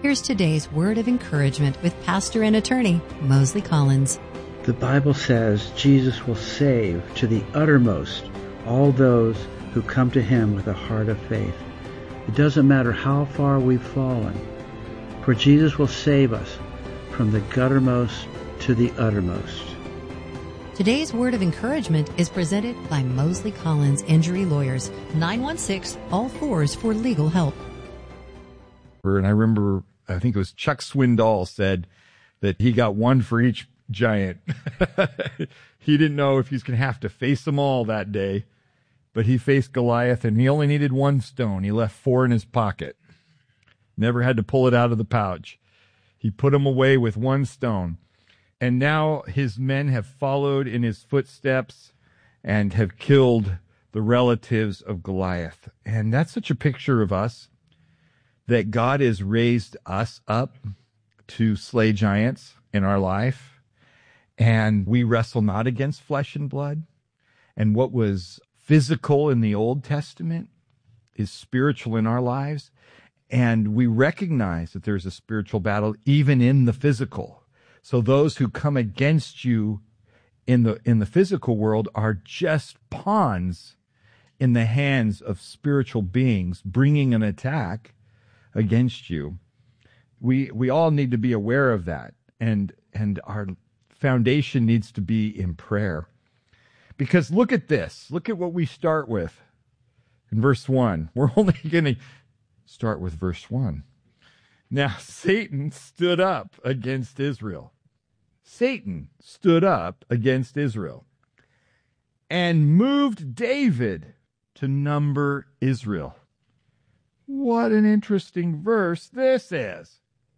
Here's today's word of encouragement with pastor and attorney Mosley Collins. The Bible says Jesus will save to the uttermost all those who come to him with a heart of faith. It doesn't matter how far we've fallen, for Jesus will save us from the guttermost to the uttermost. Today's word of encouragement is presented by Mosley Collins Injury Lawyers, 916-ALL-4s for legal help. And I remember, I think it was Chuck Swindoll said that he got one for each giant. He didn't know if he's going to have to face them all that day, but he faced Goliath and he only needed one stone. He left 4 in his pocket. Never had to pull it out of the pouch. He put them away with one stone. And now his men have followed in his footsteps and have killed the relatives of Goliath. And that's such a picture of us, that God has raised us up to slay giants in our life. And we wrestle not against flesh and blood. And what was physical in the Old Testament is spiritual in our lives. And we recognize that there's a spiritual battle even in the physical. So those who come against you in the physical world are just pawns in the hands of spiritual beings bringing an attack against you. We all need to be aware of that, and our foundation needs to be in prayer. Because look at this. Look at what we start with in verse 1. We're only going to start with verse 1. Now, Satan stood up against Israel. Satan stood up against Israel and moved David to number Israel. What an interesting verse this is.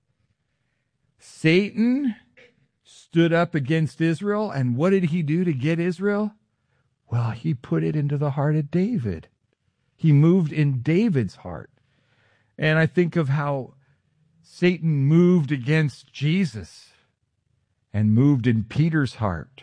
Satan stood up against Israel, and what did he do to get Israel? Well, he put it into the heart of David. He moved in David's heart. And I think of how Satan moved against Jesus and moved in Peter's heart.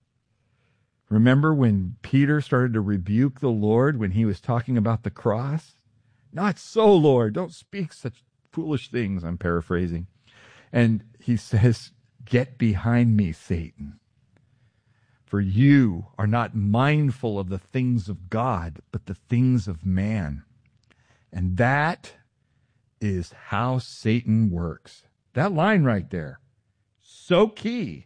Remember when Peter started to rebuke the Lord when he was talking about the cross? Not so, Lord. Don't speak such foolish things, I'm paraphrasing. And he says, "Get behind me, Satan. For you are not mindful of the things of God, but the things of man." And that is how Satan works. That line right there, so key.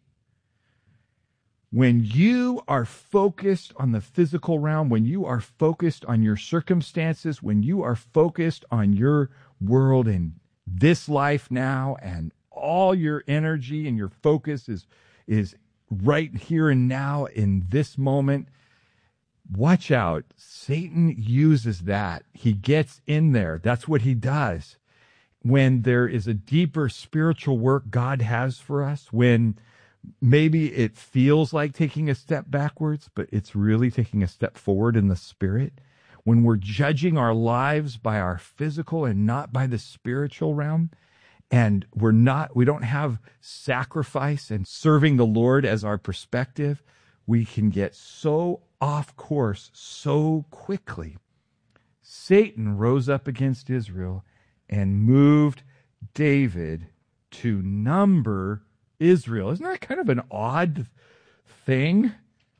When you are focused on the physical realm, when you are focused on your circumstances, when you are focused on your world and this life now, and all your energy and your focus is right here and now in this moment, watch out. Satan uses that. He gets in there. That's what he does. When there is a deeper spiritual work God has for us, when maybe it feels like taking a step backwards, but it's really taking a step forward in the spirit, when we're judging our lives by our physical and not by the spiritual realm, and we don't have sacrifice and serving the Lord as our perspective, we can get so off course so quickly. Satan rose up against Israel and moved David to number Israel. Isn't that kind of an odd thing?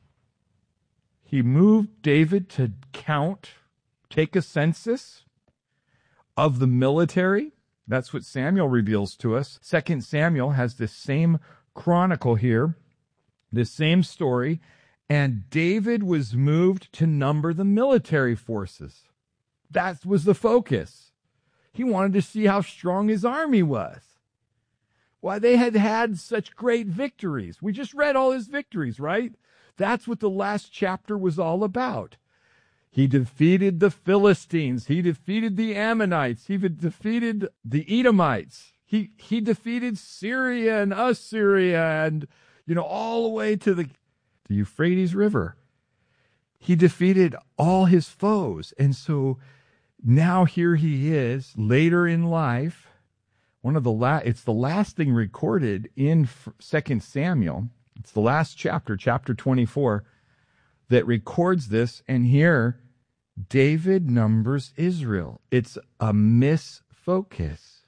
He moved David to take a census of the military. That's what Samuel reveals to us. 2 Samuel has this same chronicle here, this same story, and David was moved to number the military forces. That was the focus. He wanted to see how strong his army was. Why, they had had such great victories. We just read all his victories, right? That's what the last chapter was all about. He defeated the Philistines. He defeated the Ammonites. He defeated the Edomites. He defeated Syria and Assyria and, all the way to the Euphrates River. He defeated all his foes. And so now here he is later in life. It's the last thing recorded in 2 Samuel. It's the last chapter 24, that records this. And here, David numbers Israel. It's a misfocus.